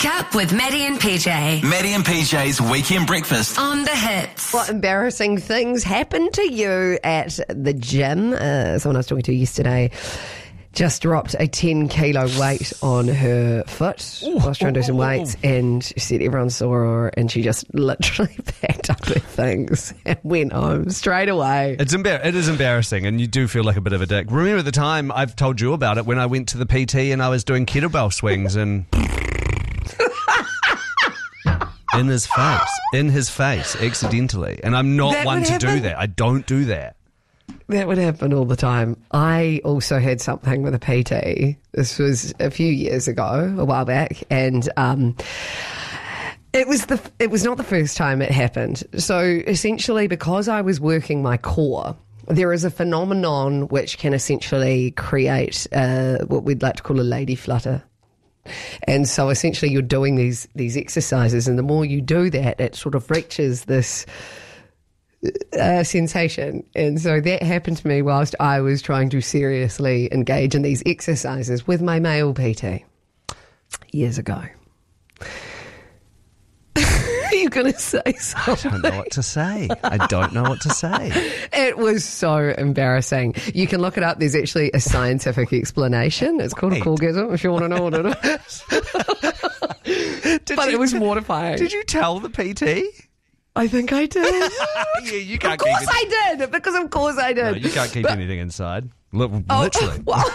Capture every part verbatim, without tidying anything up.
Wake up with Maddie and P J. Maddie and P J's Weekend Breakfast. On the Hits. What embarrassing things happened to you at the gym? Uh, someone I was talking to yesterday just dropped a ten kilo weight on her foot. Ooh, I was trying to do some weights, and she said everyone saw her, and she just literally packed up her things and went home straight away. It's embar- It is embarrassing, and you do feel like a bit of a dick. Remember the time I've told you about it when I went to the P T and I was doing kettlebell swings and... in his face. In his face, accidentally. And I'm not That one would to do happen? that. I don't do that. That would happen all the time. I also had something with a P T. This was a few years ago, a while back, and um, it was the it was not the first time it happened. So essentially, because I was working my core, there is a phenomenon which can essentially create uh, what we'd like to call a lady flutter. And so essentially you're doing these these exercises, and the more you do that, it sort of reaches this uh, sensation. And so that happened to me whilst I was trying to seriously engage in these exercises with my male P T years ago. Are you going to say something? I don't know what to say. I don't know what to say. It was so embarrassing. You can look it up. There's actually a scientific explanation. It's called Wait. a corgasm, if you want to know what it is. Did But you it was t- mortifying. Did you tell the P T? I think I did. Yeah, you can't Of course keep it. I did, because of course I did. No, you can't keep But- anything inside. Look, Oh, literally. well,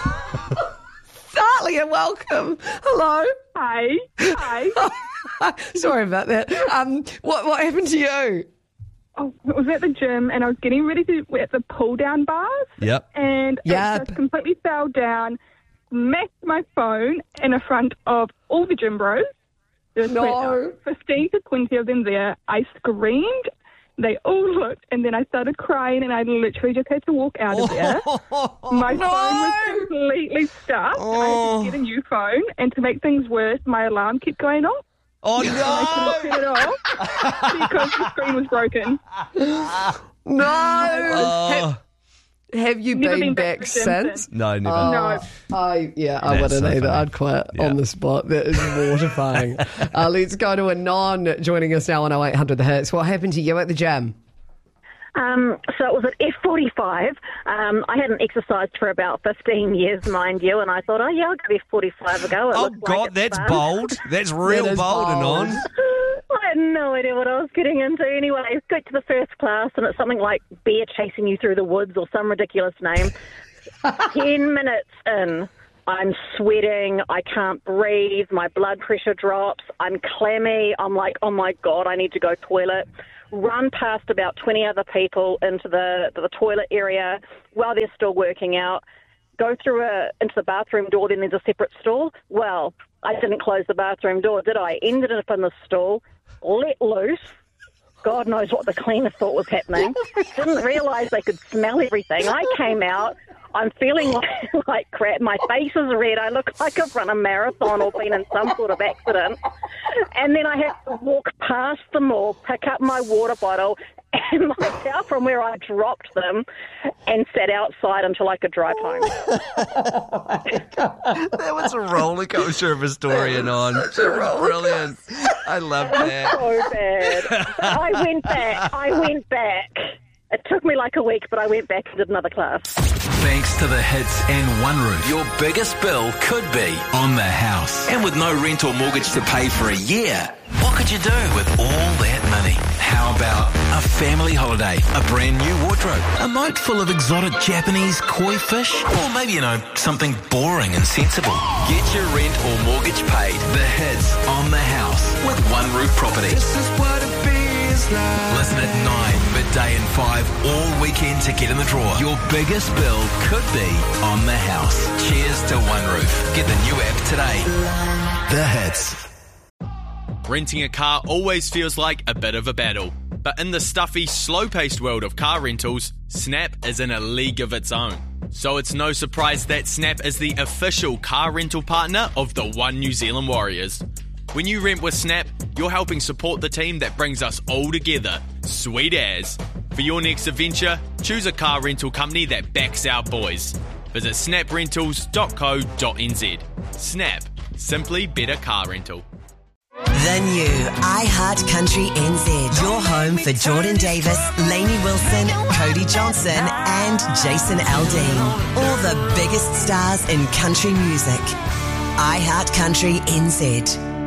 Darlia, welcome. Hello. Hi. Hi. Sorry about that. Um, what what happened to you? Oh, I was at the gym and I was getting ready to at the pull down bars. Yep. And Yep. it just completely fell down, smacked my phone in the front of all the gym bros. There was No. fifteen to twenty of them there. I screamed. They all looked, and then I started crying, and I literally just had to walk out of there. My No. phone was completely stuck. I had to get a new phone, and to make things worse, my alarm kept going off. Oh, I couldn't turn it off because the screen was broken. No. Oh. Have, have you Never been, been back, back to the gym since? since. no, never. Oh, No. I yeah, I That's wouldn't so either. funny. I'd quit Yeah. on the spot. That is mortifying. uh, let's go to a non joining us now on oh eight hundred The Hits. What happened to you at the gym? Um, so it was at F forty-five. Um, I hadn't exercised for about fifteen years, mind you, and I thought, oh, yeah, I'll give F forty-five a go. It Oh, looks like God, it's that's fun. bold. That's real is bold, and bold. on. I had no idea what I was getting into. Anyway, I got to the first class, and it's something like bear chasing you through the woods or some ridiculous name. Ten minutes in, I'm sweating. I can't breathe. My blood pressure drops. I'm clammy. I'm like, oh, my God, I need to go toilet. Run past about twenty other people into the the toilet area while they're still working out. Go through a into the bathroom door, then there's a separate stall. Well, I didn't close the bathroom door, did I? Ended up in the stall, let loose. God knows what the cleaners thought was happening. Didn't realise they could smell everything. I came out. I'm feeling like, like crap. My face is red. I look like I've run a marathon or been in some sort of accident. And then I have to walk past them all, pick up my water bottle and my towel from where I dropped them and sat outside until I could drive home. That was a roller coaster of a story, and on. It was brilliant. I love that. So bad. I went back. I went back. It took me like a week, but I went back and did another class. Thanks to the Hits and One Roof, your biggest bill could be on the house. And with no rent or mortgage to pay for a year, what could you do with all that money? How about a family holiday, a brand new wardrobe, a moat full of exotic Japanese koi fish, or maybe, you know, something boring and sensible? Get your rent or mortgage paid. The Hits on the house with One Roof Property. This is what it feels like. Listen at nine, midday and five all weekend to get in the draw. Your biggest bill could be on the house. Cheers to One Roof. Get the new app today. The Hits. Renting a car always feels like a bit of a battle. But in the stuffy, slow-paced world of car rentals, Snap is in a league of its own. So it's no surprise that Snap is the official car rental partner of the One New Zealand Warriors. When you rent with Snap, you're helping support the team that brings us all together. Sweet as. For your next adventure, choose a car rental company that backs our boys. Visit snap rentals dot co dot n z. Snap. Simply better car rental. The new iHeart Country N Z. Your home for Jordan Davis, Lainey Wilson, Cody Johnson and Jason Aldean. All the biggest stars in country music. iHeart Country N Z.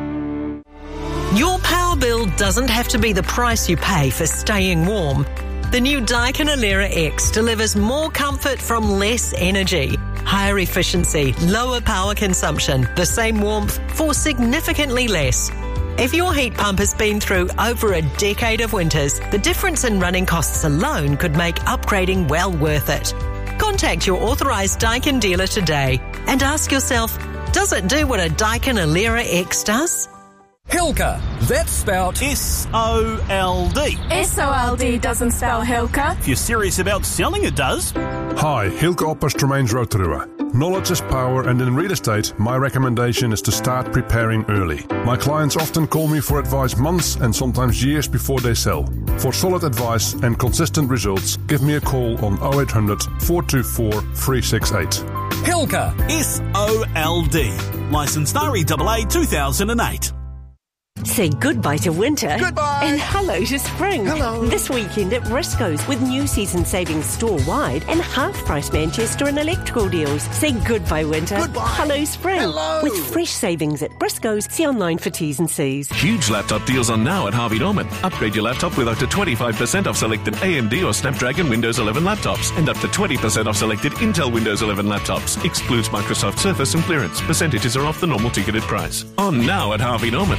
Your power bill doesn't have to be the price you pay for staying warm. The new Daikin Alera X delivers more comfort from less energy. Higher efficiency, lower power consumption, the same warmth for significantly less. If your heat pump has been through over a decade of winters, the difference in running costs alone could make upgrading well worth it. Contact your authorised Daikin dealer today and ask yourself, does it do what a Daikin Alera X does? Hilka. That's spelled S O L D. S O L D doesn't spell Hilka. If you're serious about selling, it does. Hi, Hilke Oppers Tremains Rotorua. Knowledge is power, and in real estate, my recommendation is to start preparing early. My clients often call me for advice months and sometimes years before they sell. For solid advice and consistent results, give me a call on oh eight hundred, four two four, three six eight. Hilka. S O L D. Licensed R E A A two thousand eight. Say goodbye to winter. Goodbye. And hello to spring. Hello. This weekend at Briscoe's with new season savings store-wide and half-price Manchester and electrical deals. Say goodbye winter. Goodbye. Hello spring. Hello. With fresh savings at Briscoe's. See online for T's and C's. Huge laptop deals on now at Harvey Norman. Upgrade your laptop with up to twenty-five percent off selected A M D or Snapdragon Windows eleven laptops and up to twenty percent off selected Intel Windows eleven laptops. Excludes Microsoft Surface and clearance. Percentages are off the normal ticketed price. On now at Harvey Norman.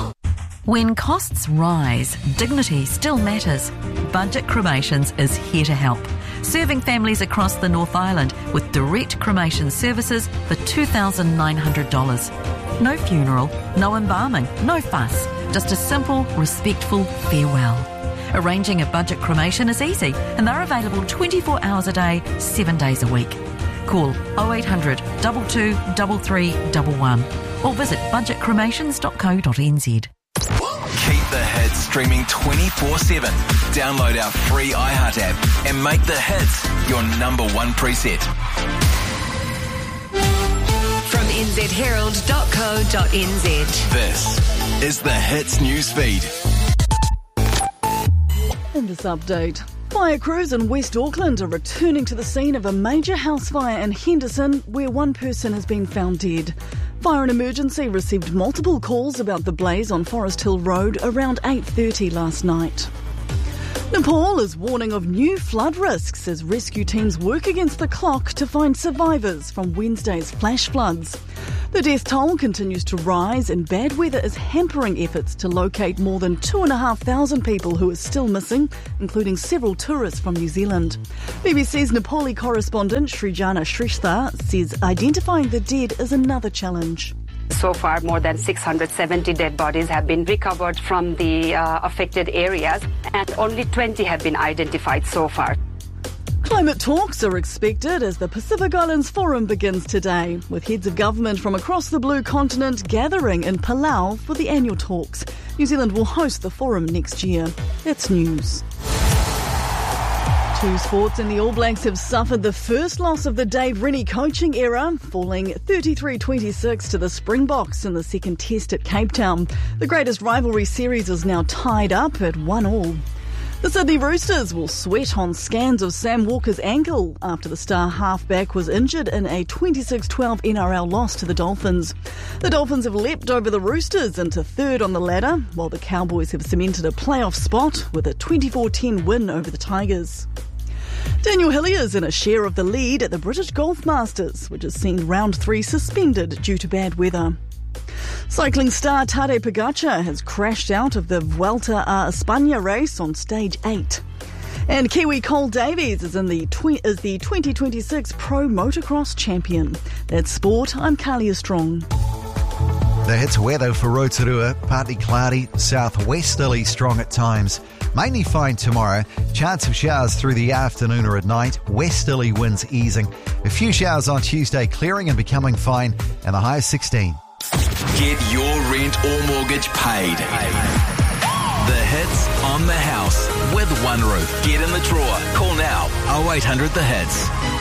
When costs rise, dignity still matters. Budget Cremations is here to help, serving families across the North Island with direct cremation services for two thousand nine hundred dollars. No funeral, no embalming, no fuss, just a simple, respectful farewell. Arranging a budget cremation is easy and they're available twenty-four hours a day, seven days a week. Call oh eight hundred, two two two, three three one one or visit budget cremations dot co dot n z. Keep the hits streaming twenty-four seven. Download our free iHeart app and make the hits your number one preset. From n z herald dot co dot n z. This is the Hits newsfeed. In this update, fire crews in West Auckland are returning to the scene of a major house fire in Henderson where one person has been found dead. Fire and Emergency received multiple calls about the blaze on Forest Hill Road around eight thirty last night. Nepal is warning of new flood risks as rescue teams work against the clock to find survivors from Wednesday's flash floods. The death toll continues to rise and bad weather is hampering efforts to locate more than two and a half thousand people who are still missing, including several tourists from New Zealand. B B C's Nepali correspondent Srijana Shrestha says identifying the dead is another challenge. So far, more than six hundred seventy dead bodies have been recovered from the uh, affected areas, and only twenty have been identified so far. Climate talks are expected as the Pacific Islands Forum begins today, with heads of government from across the blue continent gathering in Palau for the annual talks. New Zealand will host the forum next year. That's news. Two sports and the All Blacks have suffered the first loss of the Dave Rennie coaching era, falling thirty-three twenty-six to the Springboks in the second test at Cape Town. The greatest rivalry series is now tied up at one all. The Sydney Roosters will sweat on scans of Sam Walker's ankle after the star halfback was injured in a twenty-six twelve N R L loss to the Dolphins. The Dolphins have leapt over the Roosters into third on the ladder, while the Cowboys have cemented a playoff spot with a twenty-four ten win over the Tigers. Daniel Hillier's in a share of the lead at the British Golf Masters, which has seen round three suspended due to bad weather. Cycling star Tadej Pogacar has crashed out of the Vuelta a España race on stage eight. And Kiwi Cole Davies is in the tw- is the twenty twenty-six Pro Motocross Champion. That's sport. I'm Kalia Strong. The Hits weather for Rotorua, partly cloudy, southwesterly strong at times. Mainly fine tomorrow. Chance of showers through the afternoon or at night. Westerly winds easing. A few showers on Tuesday, clearing and becoming fine, and the high is sixteen. Get your rent or mortgage paid. The Hits on the house with One Roof. Get in the drawer. Call now oh eight hundred the hits.